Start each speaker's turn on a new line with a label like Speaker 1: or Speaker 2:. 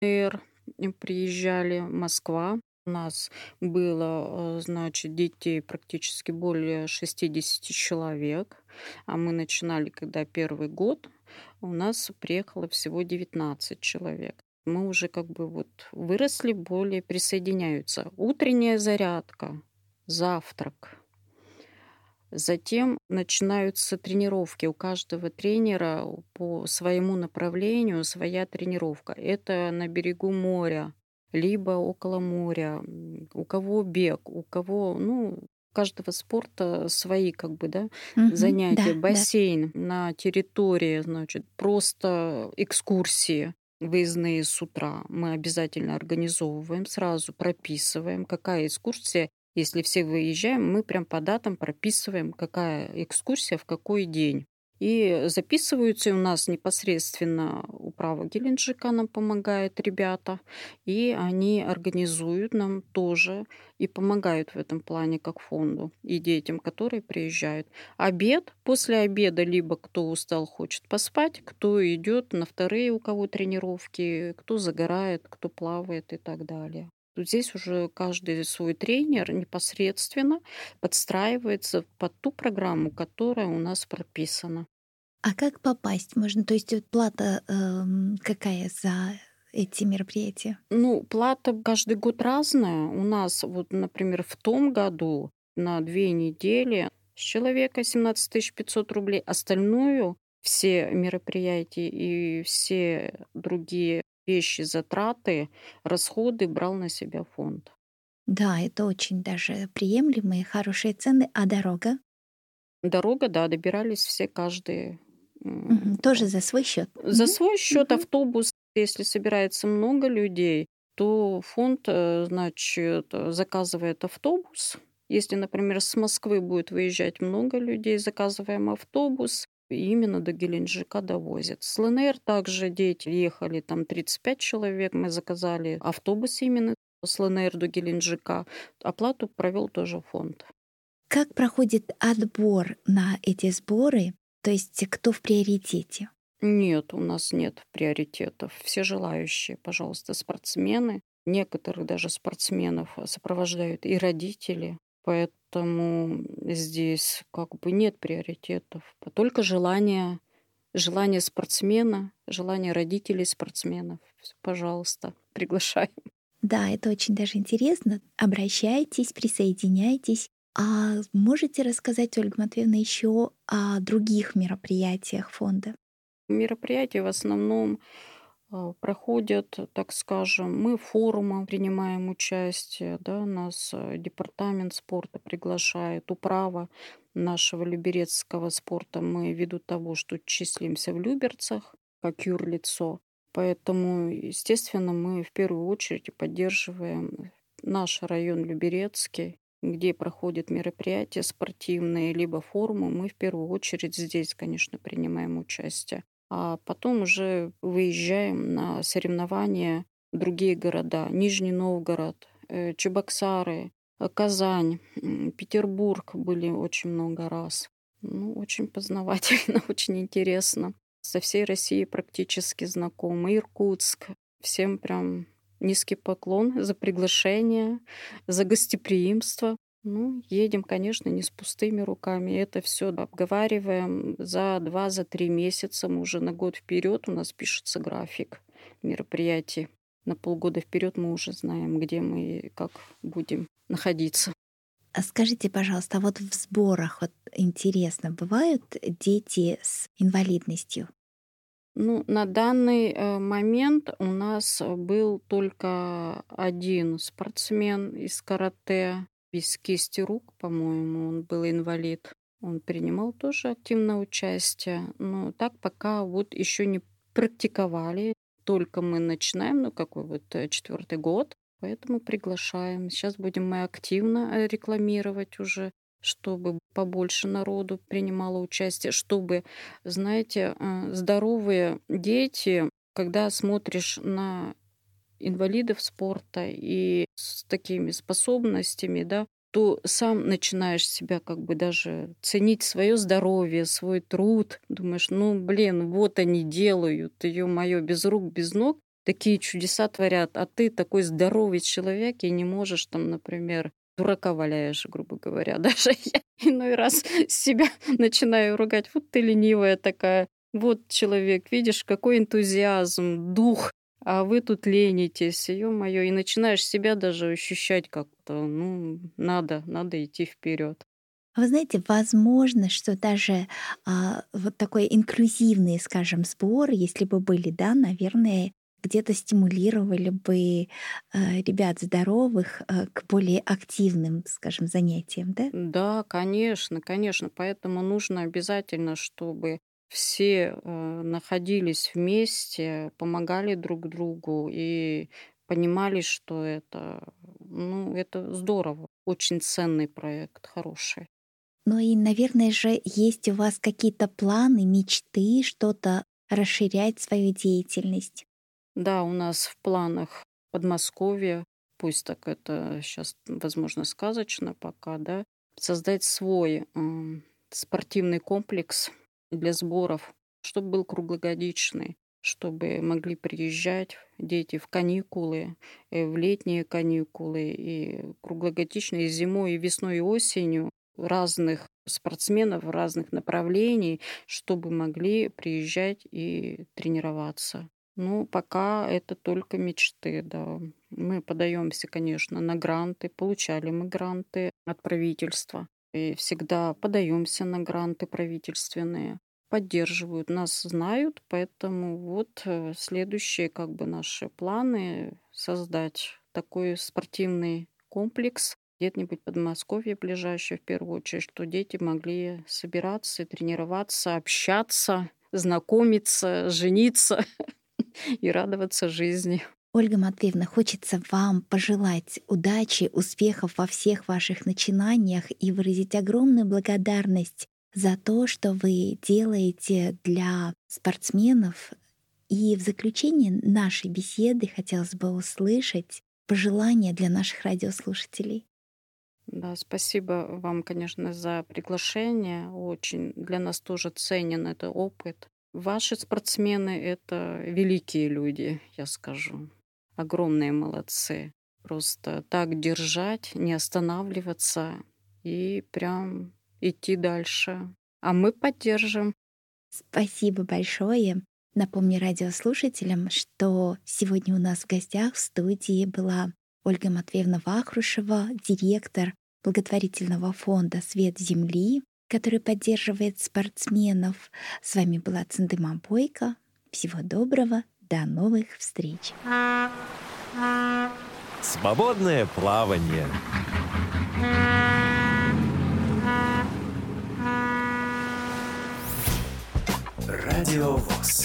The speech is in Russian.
Speaker 1: СЛНР приезжали, Москва. У нас было, значит, детей практически более 60 человек, а мы начинали, когда первый год, у нас приехало всего 19 человек. Мы уже как бы вот выросли, более присоединяются. Утренняя зарядка, завтрак. Затем начинаются тренировки. У каждого тренера по своему направлению своя тренировка. Это на берегу моря, либо около моря. У кого бег, у кого, ну, у каждого спорта свои как бы, да,
Speaker 2: Мгм.
Speaker 1: занятия.
Speaker 2: Да, да.
Speaker 1: Бассейн на территории, значит, просто экскурсии выездные с утра мы обязательно организовываем, сразу прописываем, какая экскурсия. Если все выезжаем, мы прям по датам прописываем, какая экскурсия в какой день. И записываются у нас непосредственно управа Геленджика нам помогает ребята, и они организуют нам тоже и помогают в этом плане как фонду и детям, которые приезжают. Обед, после обеда либо кто устал, хочет поспать, кто идет на вторые, у кого тренировки, кто загорает, кто плавает и так далее. Тут здесь уже каждый свой тренер непосредственно подстраивается под ту программу, которая у нас прописана.
Speaker 2: А как попасть можно? То есть вот плата, какая за эти мероприятия?
Speaker 1: Ну, плата каждый год разная. У нас вот, например, в том году на 2 недели с человека 17 500 рублей. Остальную, все мероприятия и все другие вещи, затраты, расходы брал на себя фонд.
Speaker 2: Да, это очень даже приемлемые, хорошие цены. А дорога?
Speaker 1: Дорога, да, добирались все каждый,
Speaker 2: Мгм. Тоже за свой счет.
Speaker 1: за свой счет. Автобус, если собирается много людей, то фонд, значит, заказывает автобус. Если, например, с Москвы будет выезжать много людей, заказываем автобус, и именно до Геленджика довозят. С ЛНР также дети ехали, там 35 человек, мы заказали автобус именно с ЛНР до Геленджика. Оплату провел тоже фонд.
Speaker 2: Как проходит отбор на эти сборы? То есть кто в приоритете?
Speaker 1: Нет, у нас нет приоритетов. Все желающие, пожалуйста, спортсмены. Некоторых даже спортсменов сопровождают и родители. Поэтому здесь как бы нет приоритетов. Только желание спортсмена, желание родителей спортсменов. Пожалуйста, приглашаем.
Speaker 2: Да, это очень даже интересно. Обращайтесь, присоединяйтесь. А можете рассказать, Ольга Матвеевна, еще о других мероприятиях фонда?
Speaker 1: Мероприятия в основном проходят, так скажем, мы в форумах принимаем участие, да, нас департамент спорта приглашает, управа нашего люберецкого спорта. Мы ввиду того, что числимся в Люберцах, как юрлицо, поэтому, естественно, мы в первую очередь поддерживаем наш район Люберецкий, где проходят мероприятия спортивные, либо форумы. Мы в первую очередь здесь, конечно, принимаем участие. А потом уже выезжаем на соревнования в другие города. Нижний Новгород, Чебоксары, Казань, Петербург были очень много раз. Ну, очень познавательно, очень интересно. Со всей Россией практически знакомы. Иркутск. Всем прям низкий поклон за приглашение, за гостеприимство. Ну, едем, конечно, не с пустыми руками. Это все обговариваем за 2-3 месяца. Мы уже на год вперед у нас пишется график мероприятий. На полгода вперед мы уже знаем, где мы и как будем находиться.
Speaker 2: А скажите, пожалуйста, а вот в сборах вот интересно, бывают дети с инвалидностью?
Speaker 1: Ну, на данный момент у нас был только один спортсмен из карате, без кисти рук, по-моему, он был инвалид. Он принимал тоже активное участие, но так пока вот еще не практиковали. Только мы начинаем, ну какой вот 4-й год, поэтому приглашаем. Сейчас будем мы активно рекламировать уже, чтобы побольше народу принимало участие, чтобы, знаете, здоровые дети, когда смотришь на инвалидов спорта и с такими способностями, да, то сам начинаешь себя как бы даже ценить свое здоровье, свой труд. Думаешь, ну, блин, вот они делают, ё-моё, без рук, без ног. такие чудеса творят, а ты такой здоровый человек и не можешь там, например, дурака валяешь, грубо говоря. Даже я иной раз себя начинаю ругать. Вот ты ленивая такая. Вот человек, видишь, какой энтузиазм, дух, а вы тут ленитесь, ё-моё, и начинаешь себя даже ощущать как-то, ну, надо идти вперед.
Speaker 2: Вы знаете, возможно, что даже вот такой инклюзивный, скажем, сбор, если бы были, да, наверное, где-то стимулировали бы ребят здоровых к более активным, скажем, занятиям, да?
Speaker 1: Да, конечно, конечно. Поэтому нужно обязательно, чтобы все находились вместе, помогали друг другу и понимали, что это, ну, это здорово. Очень ценный проект, хороший.
Speaker 2: Ну и, наверное же, есть у вас какие-то планы, мечты, что-то расширять свою деятельность.
Speaker 1: Да, у нас в планах Подмосковье, пусть так это сейчас, возможно, сказочно пока, да, создать свой спортивный комплекс для сборов, чтобы был круглогодичный, чтобы могли приезжать дети в каникулы, в летние каникулы, и круглогодично и зимой, и весной, и осенью разных спортсменов разных направлений, чтобы могли приезжать и тренироваться. Ну, пока это только мечты, да. Мы подаемся, конечно, на гранты, получали мы гранты от правительства. И всегда подаемся на гранты правительственные. Поддерживают, нас знают, поэтому вот следующие как бы наши планы создать такой спортивный комплекс где-нибудь в Подмосковье ближайшее, в первую очередь, что дети могли собираться, тренироваться, общаться, знакомиться, жениться и радоваться жизни.
Speaker 2: Ольга Матвеевна, хочется вам пожелать удачи, успехов во всех ваших начинаниях и выразить огромную благодарность за то, что вы делаете для спортсменов. И в заключение нашей беседы хотелось бы услышать пожелания для наших радиослушателей.
Speaker 1: Да, спасибо вам, конечно, за приглашение. Очень для нас тоже ценен этот опыт. Ваши спортсмены — это великие люди, я скажу. Огромные молодцы. Просто так держать, не останавливаться и прям идти дальше. А мы поддержим.
Speaker 2: Спасибо большое. Напомню радиослушателям, что сегодня у нас в гостях в студии была Ольга Матвеевна Вахрушева, директор благотворительного фонда «Свет Земли», который поддерживает спортсменов. С вами была Цендыма Бойко. Всего доброго, до новых встреч.
Speaker 3: Свободное плавание. Радио ВОС.